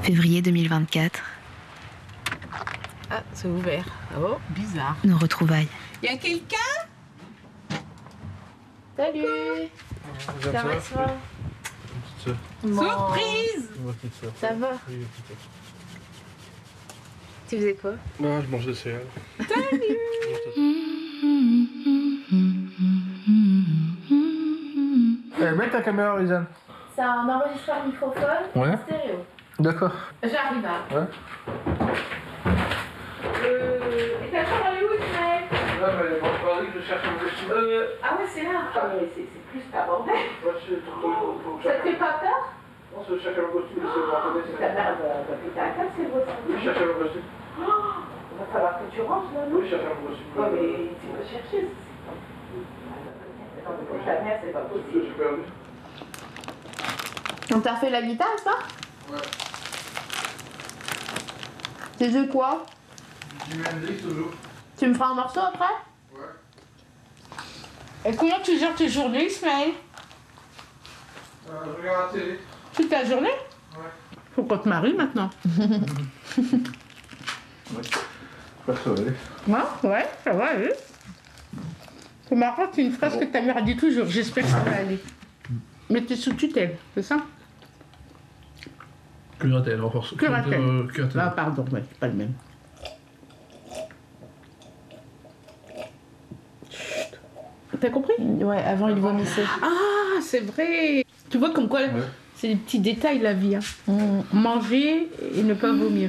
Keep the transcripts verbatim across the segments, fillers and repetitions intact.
Février deux mille vingt-quatre. Ah, c'est ouvert. Oh, bizarre. Nos retrouvailles. Y a quelqu'un? Salut. Caresse-moi. Surprise. Ça va? Tu faisais quoi? Non, je mange des céréales. Salut. Eh, mets ta caméra, Rizan. C'est un enregistreur microphone Ouais. stéréo. D'accord. J'arrive là. Ouais. Euh... Et ta chambre elle est où, Ismaël? Là, mais bon, je parlais que je cherche un costume. Euh... Ah ouais, c'est là. Ah mais c'est c'est plus ta bordel. Ouais, je trouve faut Ça te fait pas peur? Non, je cherche un costume, c'est pour reconnaître. Ta mère va va péter un câble, c'est beau ça. Oui, je cherche un costume. Oh, il va falloir que tu ranges là, non? Oui, je cherche un costume. Ouais, mais tu vas chercher. Non, mais pour ta mère, c'est pas Je possible. suis perdu. On t'a fait la guitare, ça? Ouais. Tu joues quoi? Du Hendrix toujours. Tu me feras un morceau après? Ouais. Et comment tu gères tes journées, Ismaël? Euh, je regarde la télé. Toute ta journée? Ouais. Faut qu'on te marie maintenant. Ouais. Pas ça, allez. Ouais, ouais, ça va aller. C'est marrant, c'est une phrase que ta mère dit toujours. J'espère que ça va aller. Mais t'es sous tutelle, c'est ça? Curatelle, renforce. Curatelle. Euh, curatelle. Ah, pardon, ouais, c'est pas le même. Chut. T'as compris? Ouais, avant il vomissait. Ah, c'est vrai. Tu vois comme quoi, Ouais. c'est des petits détails la vie. Hein. Mmh. Manger et ne pas vomir.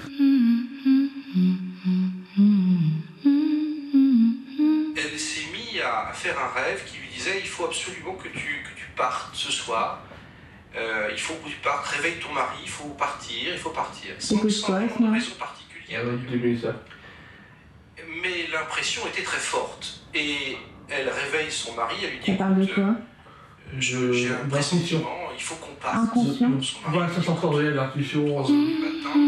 Elle s'est mise à faire un rêve qui lui disait il faut absolument que tu, que tu partes ce soir. Euh, il faut que tu partes, réveille ton mari, il faut partir, il faut partir. Sans, que je sans passe, vraiment moi. raison particulière. Ouais, tu dis ça. Mais l'impression était très forte. Et elle réveille son mari, elle lui dit Ça parle de écoute, quoi? euh, je- j'ai un D'intuition. pressentiment, il faut qu'on parte. Inconscient. Son mari Ouais, ça sensoriel, l'intuition. trois heures du matin.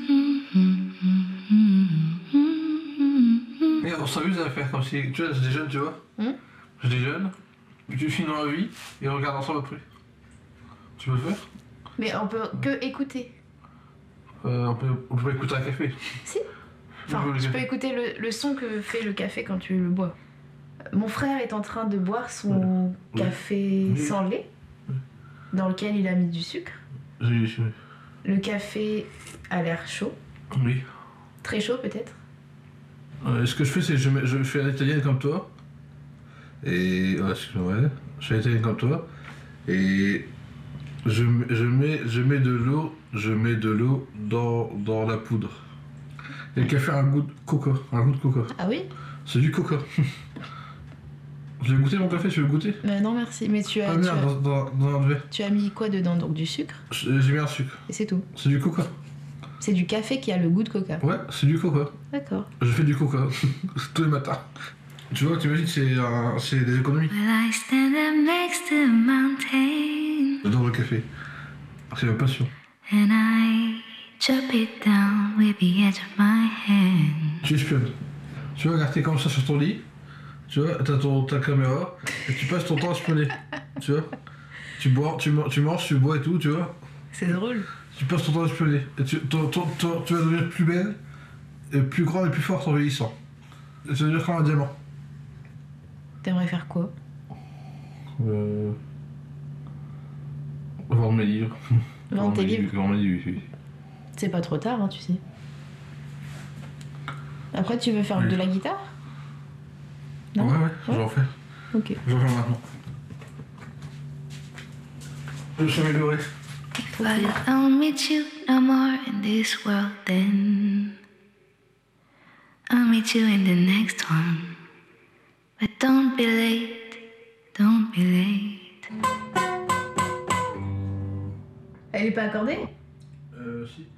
Et on s'amuse à faire comme si. Tu vois, je déjeune, tu vois. Hmm. Je déjeune, puis tu finis dans la vie et on regarde ensemble après. Tu peux le faire? Mais on peut que écouter. euh, on, peut, on peut écouter un café. Si. On Enfin, peut le je peux café. écouter le, le son que fait le café quand tu le bois. Mon frère est en train de boire son Oui. café Oui. sans lait, Oui. dans lequel il a mis du sucre. J'ai- j'ai- Le café a l'air chaud, Oui. très chaud peut-être. Euh, ce que je fais, c'est que je, mets- je fais à l'italienne comme toi. Et. Ouais, excuse-moi, ouais. Je fais à l'italienne comme toi. Et. Je, mets- je, mets, je mets de l'eau, je mets de l'eau dans, dans la poudre. Et le café a un goût de coca, un goût de coca. Ah oui? C'est du coca. Je vais goûter mon café, tu veux le goûter? Mais non merci, mais tu as, Ah tu, merde, as, dans, dans, dans un verre. tu as mis quoi dedans? Donc du sucre, J'ai j'ai mis un sucre. et c'est tout. C'est du coca. C'est du café qui a le goût de coca. Ouais, c'est du coca. D'accord. Je fais du coca tous les matins. Tu vois, tu imagines que c'est un- c'est des économies. Well, I stand up next to a mountain J'adore le café. C'est ma passion. and I chop it down with the edge of my hand. Tu espionnes. Tu vas regarder comme ça sur ton lit. Tu vois, t'as ton, ta caméra et tu passes ton temps à espionner. Tu vois, tu bois, tu, man- tu manges, tu bois et tout, tu vois. C'est drôle. Tu passes ton temps à espionner. Et tu, ton- ton- ton- tu vas devenir plus belle, et plus grande et plus forte en vieillissant. Et tu vas devenir comme un diamant. T'aimerais faire quoi? Euh... Vendre mes livres. Vendre tes livres? Vendre mes livres, oui. C'est pas trop tard, hein, tu sais. Après, tu veux faire Oui. de la guitare? Ouais, Non? ouais, je vais en faire. Ok. Je vais en faire maintenant. Je me suis amélioré. But I don't meet you no more in this world then. I'll meet you in the next one. But don't be late, don't be late. Elle est pas accordée? Euh, si.